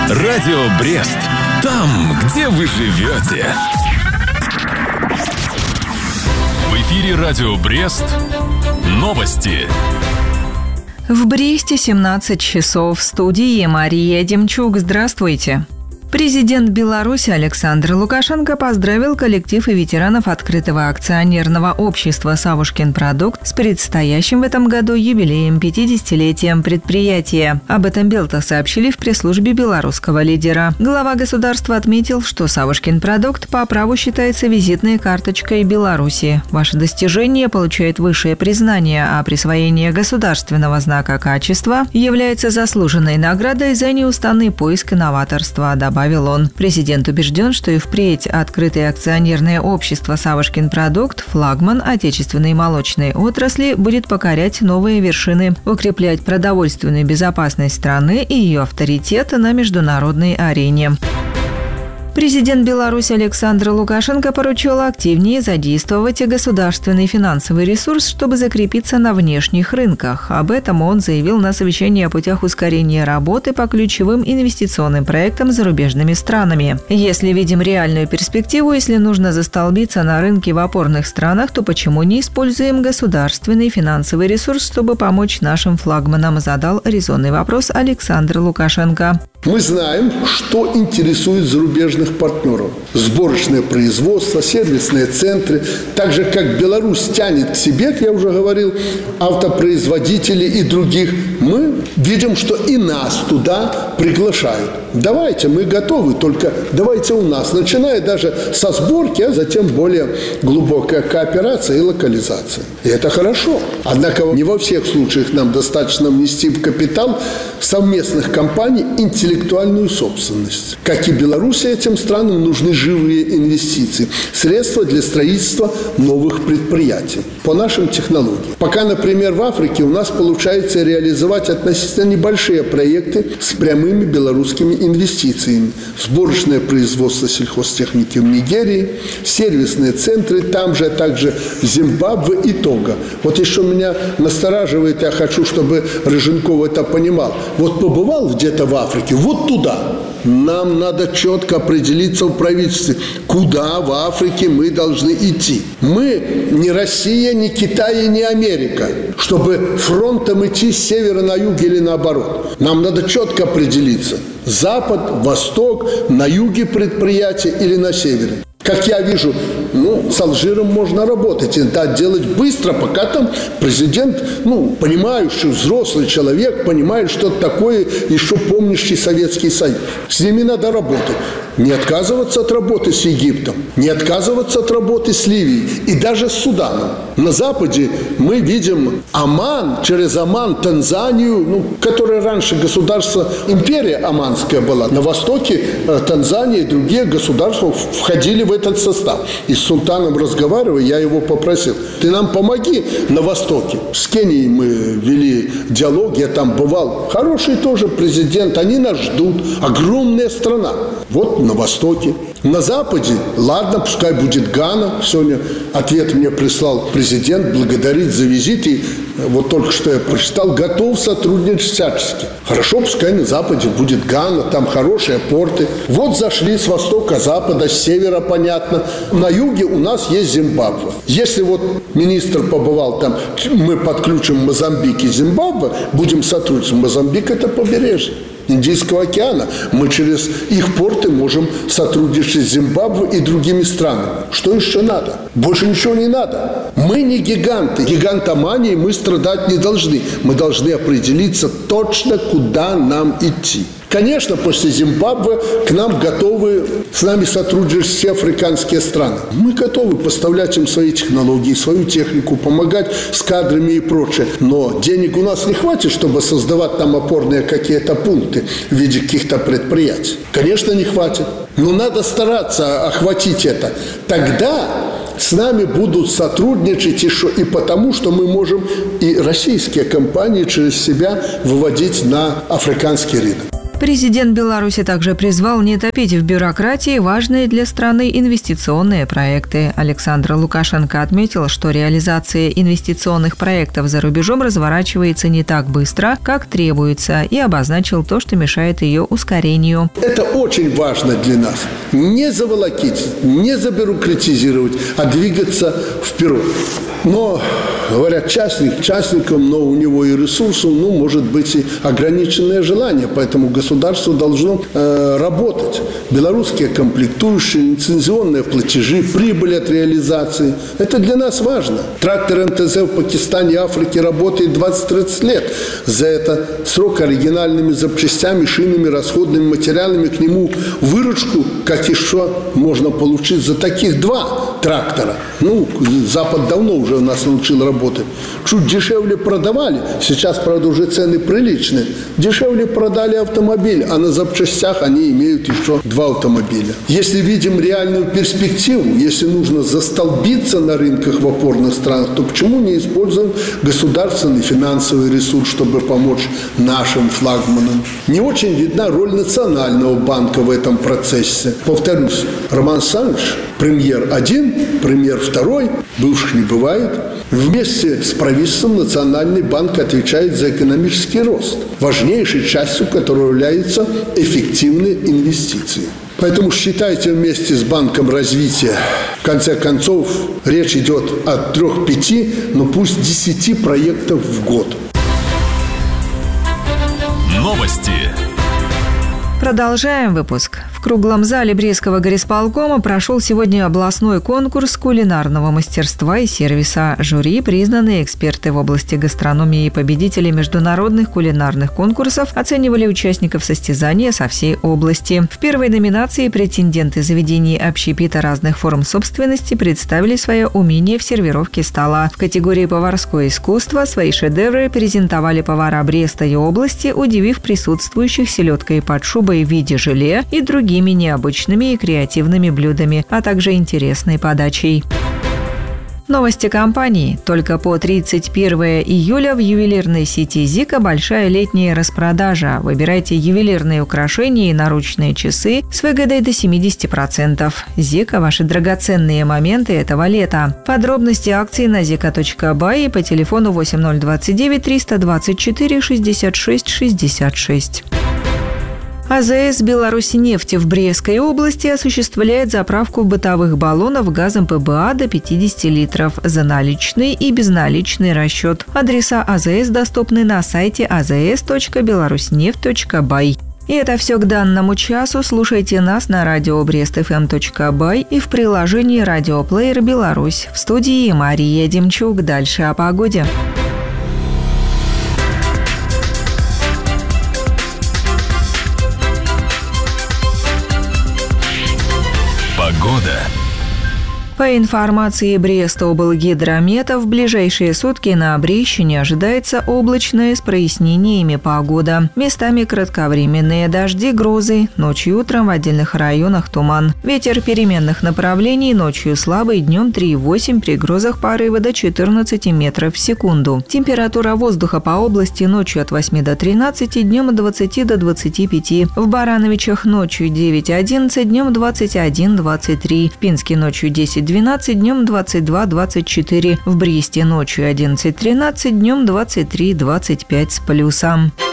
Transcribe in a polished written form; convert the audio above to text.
Радио Брест. Там, где вы живете. В эфире Радио Брест. Новости. В Бресте 17 часов. В студии Мария Демчук. Здравствуйте. Президент Беларуси Александр Лукашенко поздравил коллектив и ветеранов открытого акционерного общества «Савушкин продукт» с предстоящим в этом году юбилеем 50-летием предприятия. Об этом Белта сообщили в пресс-службе белорусского лидера. Глава государства отметил, что «Савушкин продукт» по праву считается визитной карточкой Беларуси. Ваше достижение получает высшее признание, а присвоение государственного знака качества является заслуженной наградой за неустанный поиск новаторства, добавил он. Президент убежден, что и впредь открытое акционерное общество «Савушкин продукт», флагман отечественной молочной отрасли, будет покорять новые вершины, укреплять продовольственную безопасность страны и ее авторитет на международной арене. Президент Беларуси Александр Лукашенко поручил активнее задействовать государственный финансовый ресурс, чтобы закрепиться на внешних рынках. Об этом он заявил на совещании о путях ускорения работы по ключевым инвестиционным проектам с зарубежными странами. Если видим реальную перспективу, если нужно застолбиться на рынке в опорных странах, то почему не используем государственный финансовый ресурс, чтобы помочь нашим флагманам, задал резонный вопрос Александр Лукашенко. Мы знаем, что интересует зарубежных партнеров. Сборочное производство, сервисные центры. Так же, как Беларусь тянет к себе, как я уже говорил, автопроизводителей и других, мы видим, что и нас туда приглашают. Давайте, мы готовы, только давайте у нас, начиная даже со сборки, а затем более глубокая кооперация и локализация. И это хорошо. Однако не во всех случаях нам достаточно внести в капитал совместных компаний интеллектуальную собственность. Как и Беларуси, этим странам нужны живые инвестиции, средства для строительства новых предприятий по нашим технологиям. Пока, например, в Африке у нас получается реализовать относительно небольшие проекты с прямыми белорусскими инвестициями. Сборочное производство сельхозтехники в Нигерии, сервисные центры там же, а также Зимбабве и Того. Вот еще меня настораживает, я хочу, чтобы Рыженков это понимал. Вот побывал где-то в Африке, вот туда. Нам надо четко определиться в правительстве, куда в Африке мы должны идти. Мы не Россия, не Китай, не Америка, чтобы фронтом идти с севера на юг или наоборот. Нам надо четко определиться. Запад, восток, на юге предприятия или на севере. Как я вижу, с Алжиром можно работать. И это делать быстро, пока там президент, понимающий, взрослый человек, понимает, что такое еще помнящий Советский Союз. С ними надо работать. Не отказываться от работы с Египтом, не отказываться от работы с Ливией и даже с Суданом. На Западе мы видим Оман, через Оман, Танзанию, которая раньше государство, империя оманская была. На востоке Танзания и другие государства входили в этот состав. И с султаном разговаривая, я его попросил: ты нам помоги на востоке. С Кенией мы вели диалог, я там бывал. Хороший тоже президент, они нас ждут. Огромная страна. Вот на востоке. На западе, ладно, пускай будет Гана. Сегодня ответ мне прислал президент, благодарит за визит. И вот только что я прочитал, готов сотрудничать всячески. Хорошо, пускай на западе будет Гана, там хорошие порты. Вот зашли с востока, запада, с севера, понятно. На юге у нас есть Зимбабве. Если вот министр побывал там, мы подключим Мозамбик и Зимбабве, будем сотрудничать. Мозамбик – это побережье Индийского океана. Мы через их порты можем сотрудничать с Зимбабве и другими странами. Что еще надо? Больше ничего не надо. Мы не гиганты. Гигантомании мы страдать не должны. Мы должны определиться точно, куда нам идти. Конечно, после Зимбабве к нам готовы с нами сотрудничать все африканские страны. Мы готовы поставлять им свои технологии, свою технику, помогать с кадрами и прочее. Но денег у нас не хватит, чтобы создавать там опорные какие-то пункты в виде каких-то предприятий. Конечно, не хватит. Но надо стараться охватить это. Тогда с нами будут сотрудничать еще и потому, что мы можем и российские компании через себя выводить на африканский рынок. Президент Беларуси также призвал не топить в бюрократии важные для страны инвестиционные проекты. Александр Лукашенко отметил, что реализация инвестиционных проектов за рубежом разворачивается не так быстро, как требуется, и обозначил то, что мешает ее ускорению. Это очень важно для нас. Не заволокить, не забюрократизировать, а двигаться вперед. Но, говорят, частником, но у него и ресурсов, может быть, и ограниченное желание. Поэтому государство должно работать. Белорусские комплектующие, лицензионные платежи, прибыль от реализации. Это для нас важно. Трактор МТЗ в Пакистане и Африке работает 20-30 лет. За это срок оригинальными запчастями, шинами, расходными материалами, к нему выручку, как еще можно получить за таких 2 трактора. Запад давно уже нас научил работать. Чуть дешевле продавали, сейчас, правда, уже цены приличные. Дешевле продали автомобиль, а на запчастях они имеют еще 2 автомобиля. Если видим реальную перспективу, если нужно застолбиться на рынках в опорных странах, то почему не используем государственный финансовый ресурс, чтобы помочь нашим флагманам? Не очень видна роль Национального банка в этом процессе. Повторюсь, Роман Александрович, премьер 1, премьер 2, бывших не бывает. Вместе с правительством Национальный банк отвечает за экономический рост, важнейшей частью которого являются эффективные инвестиции. Поэтому считайте вместе с Банком развития. В конце концов, речь идет о 3-5, но пусть 10 проектов в год. Новости. Продолжаем выпуск. В круглом зале Брестского горисполкома прошел сегодня областной конкурс кулинарного мастерства и сервиса. Жюри, признанные эксперты в области гастрономии и победители международных кулинарных конкурсов, оценивали участников состязания со всей области. В первой номинации претенденты заведений общепита разных форм собственности представили свое умение в сервировке стола. В категории поварское искусство свои шедевры презентовали повара Бреста и области, удивив присутствующих селедкой под шубой в виде желе и другими необычными и креативными блюдами, а также интересной подачей. Новости компании. Только по 31 июля в ювелирной сети «Зика» большая летняя распродажа. Выбирайте ювелирные украшения и наручные часы с выгодой до 70%. «Зика» – ваши драгоценные моменты этого лета. Подробности акций на zika.by и по телефону 8029 324 66 66. АЗС «Беларусьнефть» в Брестской области осуществляет заправку бытовых баллонов газом ПБА до 50 литров за наличный и безналичный расчет. Адреса АЗС доступны на сайте azs.belarusneft.by. И это все к данному часу. Слушайте нас на радио brestfm.by и в приложении «Радиоплеер Беларусь». В студии Мария Демчук. Дальше о погоде. Погода. По информации Брестоблгидромета, в ближайшие сутки на Брещине ожидается облачная с прояснениями погода. Местами кратковременные дожди, грозы, ночью и утром в отдельных районах туман. Ветер переменных направлений, ночью слабый, днем 3,8, при грозах порывы до 14 метров в секунду. Температура воздуха по области ночью от 8 до 13, днем от 20 до 25. В Барановичах ночью 9-11, днем 21-23. В Пинске ночью 10-12, днем 22-24. В Бресте ночью 11-13, днем 23-25 с плюсом.